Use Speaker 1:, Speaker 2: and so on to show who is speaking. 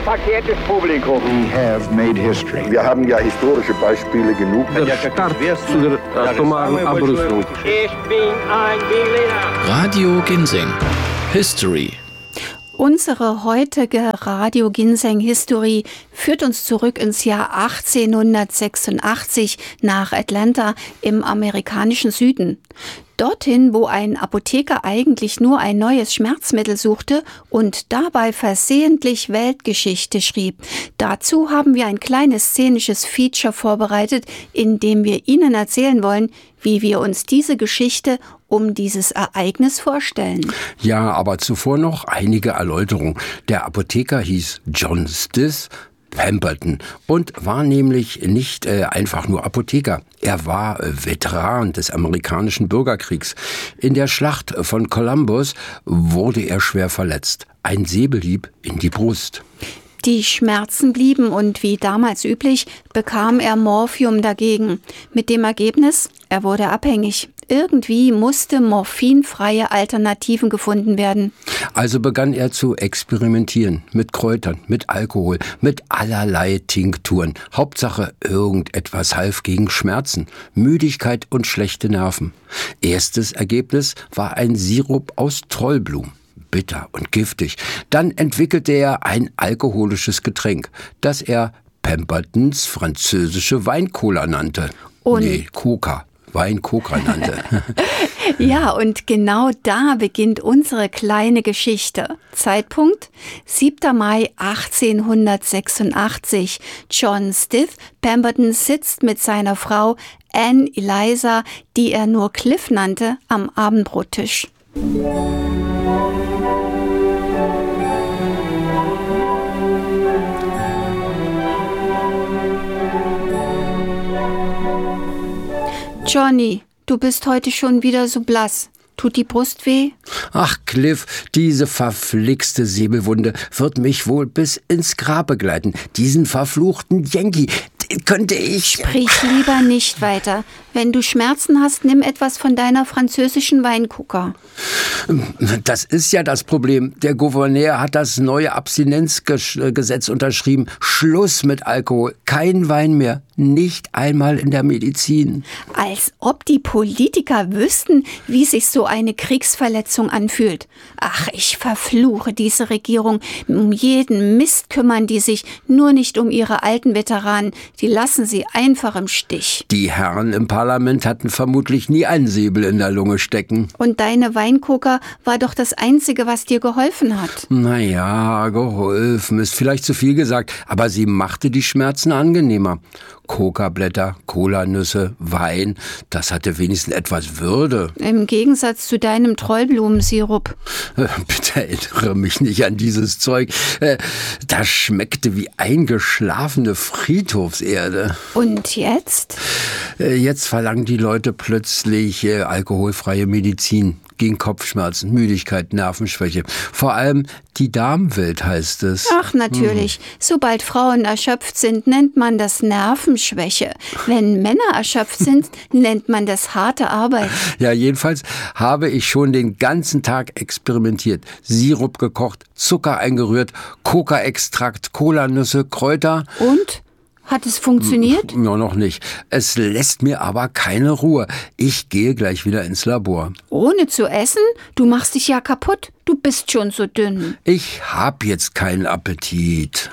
Speaker 1: verkehrtes Publikum.
Speaker 2: We have made history.
Speaker 3: Wir haben ja historische Beispiele genug.
Speaker 4: Der Start zu der atomaren Abrüstung.
Speaker 1: Ich bin ein Berliner.
Speaker 5: Radio Ginseng. History.
Speaker 6: Unsere heutige Radio Ginseng History führt uns zurück ins Jahr 1886 nach Atlanta im amerikanischen Süden. Dorthin, wo ein Apotheker eigentlich nur ein neues Schmerzmittel suchte und dabei versehentlich Weltgeschichte schrieb. Dazu haben wir ein kleines szenisches Feature vorbereitet, in dem wir Ihnen erzählen wollen, wie wir uns diese Geschichte um dieses Ereignis vorstellen.
Speaker 7: Ja, aber zuvor noch einige Erläuterungen. Der Apotheker hieß John Stith Pemberton und war nämlich nicht einfach nur Apotheker. Er war Veteran des amerikanischen Bürgerkriegs. In der Schlacht von Columbus wurde er schwer verletzt. Ein Säbelhieb in die Brust.
Speaker 6: Die Schmerzen blieben und wie damals üblich bekam er Morphium dagegen. Mit dem Ergebnis, er wurde abhängig. Irgendwie musste morphinfreie Alternativen gefunden werden.
Speaker 7: Also begann er zu experimentieren mit Kräutern, mit Alkohol, mit allerlei Tinkturen. Hauptsache irgendetwas half gegen Schmerzen, Müdigkeit und schlechte Nerven. Erstes Ergebnis war ein Sirup aus Trollblumen. Bitter und giftig. Dann entwickelte er ein alkoholisches Getränk, das er Pembertons französische Weincola nannte. Coca. Wein-Coca nannte.
Speaker 6: Ja, und genau da beginnt unsere kleine Geschichte. Zeitpunkt 7. Mai 1886. John Stith Pemberton sitzt mit seiner Frau Anne Eliza, die er nur Cliff nannte, am Abendbrottisch. Johnny, du bist heute schon wieder so blass. Tut die Brust weh?
Speaker 7: Ach, Cliff, diese verflixte Säbelwunde wird mich wohl bis ins Grab begleiten. Diesen verfluchten Yankee, den könnte ich...
Speaker 6: Sprich lieber nicht weiter. Wenn du Schmerzen hast, nimm etwas von deiner französischen Weincoca.
Speaker 7: Das ist ja das Problem. Der Gouverneur hat das neue Abstinenzgesetz unterschrieben. Schluss mit Alkohol, kein Wein mehr. Nicht einmal in der Medizin.
Speaker 6: Als ob die Politiker wüssten, wie sich so eine Kriegsverletzung anfühlt. Ach, ich verfluche diese Regierung. Um jeden Mist kümmern die sich, nur nicht um ihre alten Veteranen. Die lassen sie einfach im Stich.
Speaker 7: Die Herren im Parlament hatten vermutlich nie einen Säbel in der Lunge stecken.
Speaker 6: Und deine Weincoca war doch das Einzige, was dir geholfen hat.
Speaker 7: Naja, geholfen ist vielleicht zu viel gesagt, aber sie machte die Schmerzen angenehmer. Coca-Blätter, Cola-Nüsse, Wein, das hatte wenigstens etwas Würde.
Speaker 6: Im Gegensatz zu deinem Trollblumensirup.
Speaker 7: Bitte erinnere mich nicht an dieses Zeug. Das schmeckte wie eingeschlafene Friedhofserde.
Speaker 6: Und jetzt?
Speaker 7: Jetzt verlangen die Leute plötzlich alkoholfreie Medizin. Gegen Kopfschmerzen, Müdigkeit, Nervenschwäche. Vor allem die Damenwelt heißt es.
Speaker 6: Ach, natürlich. Sobald Frauen erschöpft sind, nennt man das Nervenschwäche. Wenn Männer erschöpft sind, nennt man das harte Arbeit.
Speaker 7: Ja, jedenfalls habe ich schon den ganzen Tag experimentiert. Sirup gekocht, Zucker eingerührt, Coca-Extrakt, Cola-Nüsse, Kräuter.
Speaker 6: Und? Hat es funktioniert?
Speaker 7: Ja, noch nicht. Es lässt mir aber keine Ruhe. Ich gehe gleich wieder ins Labor.
Speaker 6: Ohne zu essen? Du machst dich ja kaputt. Du bist schon so dünn.
Speaker 7: Ich hab jetzt keinen Appetit.